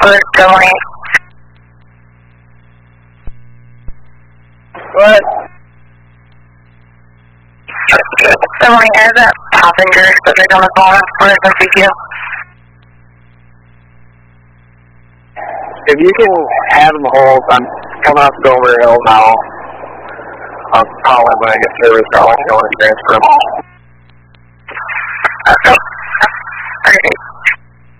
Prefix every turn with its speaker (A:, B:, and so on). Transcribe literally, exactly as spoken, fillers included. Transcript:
A: Good morning.
B: What?
A: Good morning. I have a passenger subject on the phone for the C Q.
B: If you can have them hold, I'm coming up Dover Hill now. I'll call him when I get service. I'll let you know when it's transferred.
A: Okay.